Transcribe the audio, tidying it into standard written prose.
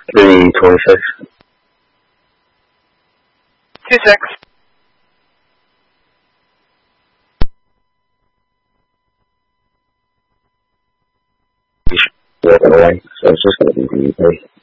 3:26. 2-6. Walking away, so it's just going to be the UK.